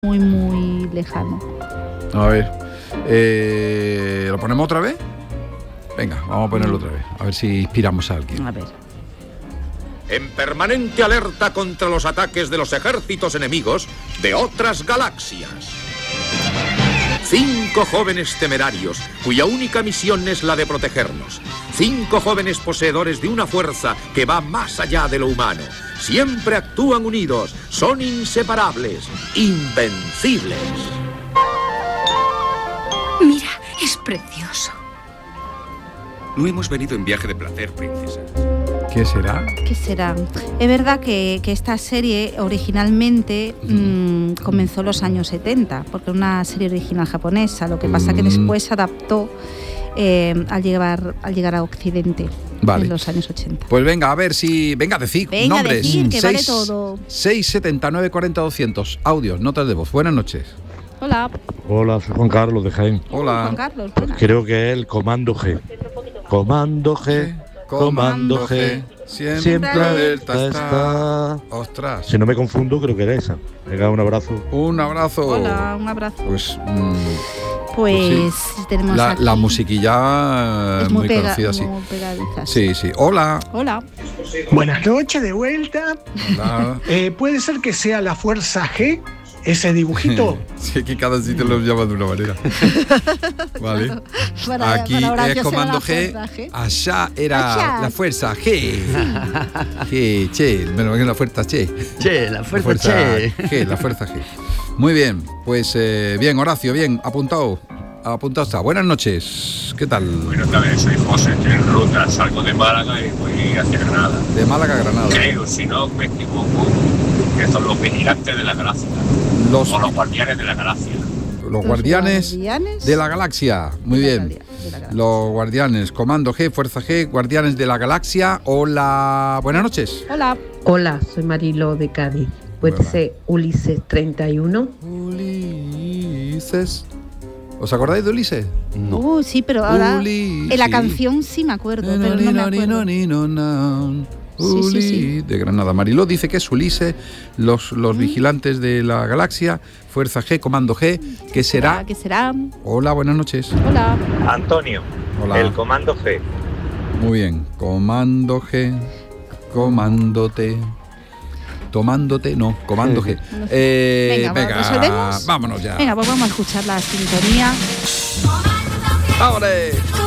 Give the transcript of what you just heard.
muy, muy lejano. A ver, ¿lo ponemos otra vez? Venga, vamos a ponerlo otra vez, a ver si inspiramos a alguien. A ver. En permanente alerta contra los ataques de los ejércitos enemigos de otras galaxias. 5 jóvenes temerarios, cuya única misión es la de protegernos. 5 jóvenes poseedores de una fuerza que va más allá de lo humano. Siempre actúan unidos, son inseparables, invencibles. Mira, es precioso. No hemos venido en viaje de placer, princesa. ¿Qué será? ¿Qué será? Es verdad que esta serie originalmente comenzó en los años 70, porque era una serie original japonesa. Lo que pasa que después se adaptó al llegar a Occidente, vale, en los años 80. Pues venga, a ver si... Venga, decid nombres. Decir, que vale todo. 679 40 200. Audios, notas de voz. Buenas noches. Hola. Hola, soy Juan Carlos de Jaén. Hola. Juan Carlos, buenas. Creo que es el Comando G. Comando G. Comando G. Siempre alerta está. Ostras. Si no me confundo, creo que era esa. Venga, un abrazo. Un abrazo. Hola, un abrazo. Pues sí. Tenemos aquí. La musiquilla es muy conocida, sí. Muy pegadiza. Sí, sí. Hola. Hola. Buenas noches, de vuelta. Hola. ¿Puede ser que sea la Fuerza G? Ese dibujito. Sí, que cada sitio lo llama de una manera. Vale. Aquí es Comando G. Allá era la Fuerza G. G, che. Bueno, la Fuerza Che. Che, la fuerza Che. G, la Fuerza G. Muy bien. Pues bien, Horacio, bien. Apuntado. Apuntado está. Buenas noches. ¿Qué tal? Buenas tardes, soy José, estoy en ruta, salgo de Málaga y voy hacia Granada. De Málaga a Granada. Creo, si no me equivoco, que son los vigilantes de la galaxia. O los guardianes de la galaxia. Los guardianes de la galaxia. Muy bien. Los guardianes. Comando G, Fuerza G, guardianes de la galaxia. Hola. Buenas noches. Hola. Hola, soy Marilo de Cádiz. ¿Puede ser Ulises 31? Ulises. ¿Os acordáis de Ulises? No. Sí, pero ahora en la canción sí me acuerdo, pero no me acuerdo. Sí. De Granada. Mariló dice que es Ulises, los vigilantes de la galaxia, Fuerza G, Comando G. ¿Qué será? ¿Qué será? Hola, buenas noches. Hola. Antonio. Hola. El Comando G. Muy bien. Comando G, comándote. Tomándote, no, Comando G. Venga, ¿resolvemos? Vámonos ya. Venga, pues vamos a escuchar la sintonía. ¡Vámonos!